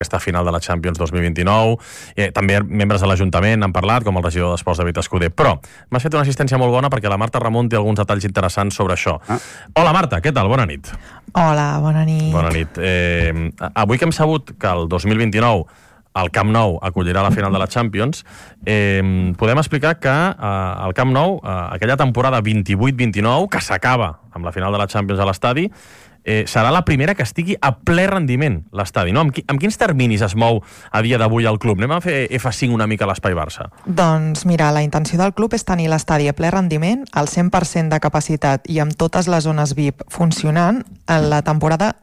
aquesta final de la Champions 2029. També membres de l'Ajuntament han parlat, com el regidor d'Esports David Escudé. Però m'has fet una assistència molt bona perquè la Marta Ramon té alguns detalls interessants sobre això. Hola, Marta, què tal? Bona nit. Hola, bona nit. Bona nit. Avui que hem sabut que el 2029 el Camp Nou acollirà la final de la Champions, podem explicar que el Camp Nou, aquella temporada 28-29, que s'acaba amb la final de la Champions a l'estadi, serà la primera que estigui a ple rendiment l'estadi, no? Amb quins terminis es mou a dia d'avui el club? Anem a fer F5 una mica a l'Espai Barça. Doncs mira, la intenció del club és tenir l'estadi a ple rendiment, al 100% de capacitat i amb totes les zones VIP funcionant en la temporada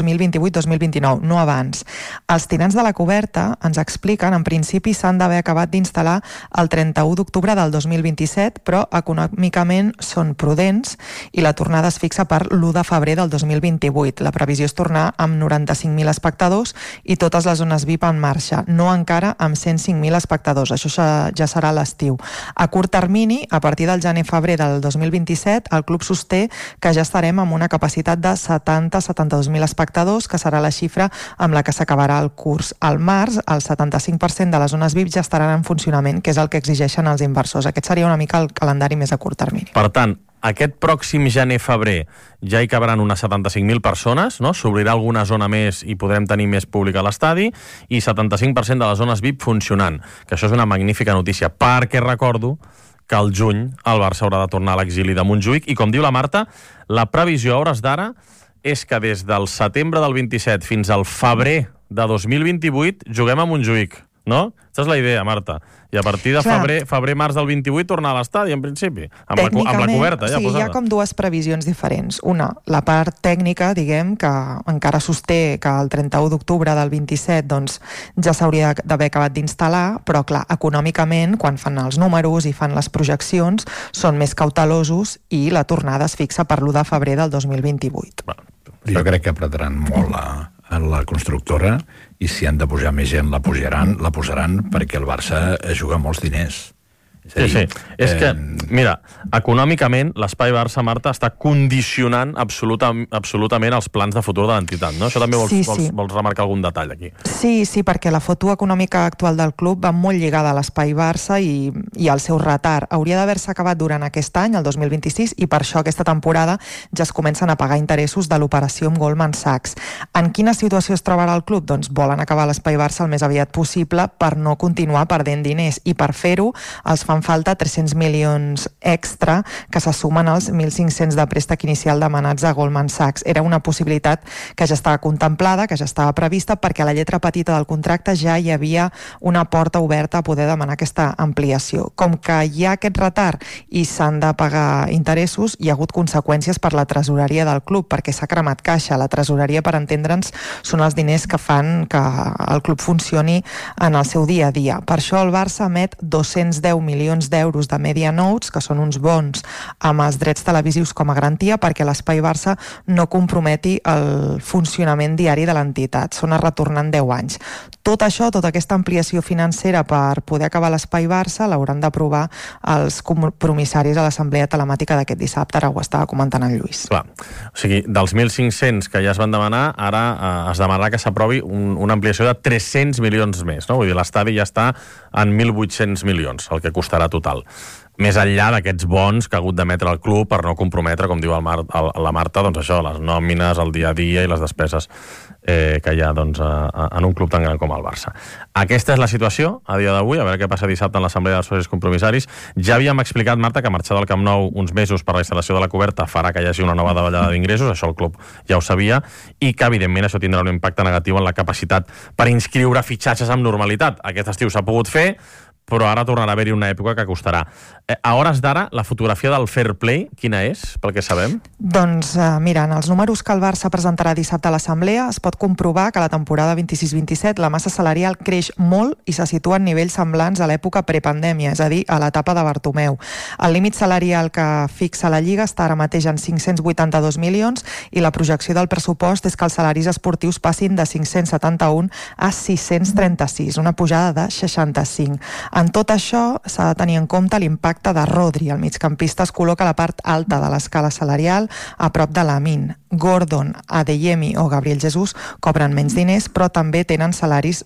2028-2029, no abans. Els tinents de la coberta ens expliquen, en principi s'han d'haver acabat d'instal·lar el 31 d'octubre del 2027, però econòmicament són prudents i la tornada es fixa per l'1 de febrer del 2028. La previsió és tornar amb 95.000 espectadors i totes les zones VIP en marxa, no encara amb 105.000 espectadors. Això ja serà l'estiu. A curt termini, a partir del gener-febrer del 2027, el club sosté que ja estarem amb una capacitat de 70-72.000 espectadors, que serà la xifra amb la que s'acabarà el curs. Al març, el 75% de les zones VIP ja estaran en funcionament, que és el que exigeixen els inversors. Aquest seria una mica el calendari més a curt termini. Per tant, aquest pròxim gener-febrer ja hi cabran unes 75.000 persones, no? S'obrirà alguna zona més i podrem tenir més públic a l'estadi i 75% de les zones VIP funcionant, que això és una magnífica notícia, perquè recordo que al juny el Barça haurà de tornar a l'exili de Montjuïc i, com diu la Marta, la previsió a hores d'ara és que des del setembre del 27 fins al febrer de 2028 juguem a Montjuïc, no? Aquesta és la idea, Marta. I a partir de febrer-març del 28 tornar a l'estadi, en principi. Amb la coberta ja posada. Hi ha com dues previsions diferents. Una, la part tècnica, diguem, que encara sosté que el 31 d'octubre del 27 doncs, ja s'hauria d'haver acabat d'instal·lar, però clar, econòmicament, quan fan els números i fan les projeccions, són més cautelosos i la tornada es fixa per l'1 de febrer del 2028. Jo crec que apretaran molt a la constructora i si han de pujar més gent la posaran perquè el Barça juga molts diners. Sí. És que, mira, econòmicament l'Espai Barça, Marta, està condicionant absolutament els plans de futur de l'entitat, no? Això també vols remarcar algun detall aquí. Sí, perquè la foto econòmica actual del club va molt lligada a l'Espai Barça i al seu retard. Hauria d'haver-se acabat durant aquest any, el 2026, i per això aquesta temporada ja es comencen a pagar interessos de l'operació amb Goldman Sachs. En quina situació es trobarà el club? Doncs volen acabar l'Espai Barça el més aviat possible per no continuar perdent diners, i per fer-ho els fan falta 300 milions extra que se sumen als 1.500 de préstec inicial demanats a Goldman Sachs. Era una possibilitat que ja estava contemplada, que ja estava prevista, perquè a la lletra petita del contracte ja hi havia una porta oberta a poder demanar aquesta ampliació. Com que hi ha aquest retard i s'han de pagar interessos, hi ha hagut conseqüències per la tresoreria del club, perquè s'ha cremat caixa. La tresoreria, per entendre'ns, són els diners que fan que el club funcioni en el seu dia a dia. Per això el Barça emet 210 milions d'euros de media notes, que són uns bons amb els drets televisius com a garantia, perquè l'Espai Barça no comprometi el funcionament diari de l'entitat. Són a retornar en 10 anys. Tot això, tota aquesta ampliació financera per poder acabar l'Espai Barça l'hauran d'aprovar els compromissaris a l'assemblea telemàtica d'aquest dissabte. Ara ho estava comentant en Lluís. Clar. O sigui, dels 1.500 que ja es van demanar, ara es demanarà que s'aprovi una ampliació de 300 milions més, no? Vull dir, l'estadi ja està en 1.800 milions, el que costarà total. Més enllà d'aquests bons que ha hagut d'emetre el club per no comprometre, com diu la Marta, doncs això, les nòmines, el dia a dia i les despeses que hi ha doncs, en un club tan gran com el Barça. Aquesta és la situació a dia d'avui, a veure què passa dissabte en l'assemblea dels socis compromissaris. Ja havíem explicat, Marta, que marxar del Camp Nou uns mesos per la instal·lació de la coberta farà que hi hagi una nova davallada d'ingressos, això el club ja ho sabia, i que evidentment això tindrà un impacte negatiu en la capacitat per inscriure fitxatges amb normalitat. Aquest estiu s'ha pogut fer, però ara tornarà a haver-hi una època que costarà. A hores d'ara, la fotografia del fair play, quina és, pel que sabem? Doncs, mira, en els números que el Barça presentarà dissabte a l'Assemblea es pot comprovar que la temporada 26-27 la massa salarial creix molt i se situa en nivells semblants a l'època prepandèmia, és a dir, a l'etapa de Bartomeu. El límit salarial que fixa la Lliga està ara mateix en 582 milions i la projecció del pressupost és que els salaris esportius passin de 571 a 636, una pujada de 65. En tot això s'ha de tenir en compte l'impacte de Rodri. El migcampista es col·loca a la part alta de l'escala salarial, a prop de Lamine. Gordon, Adeyemi o Gabriel Jesús cobren menys diners, però també tenen salaris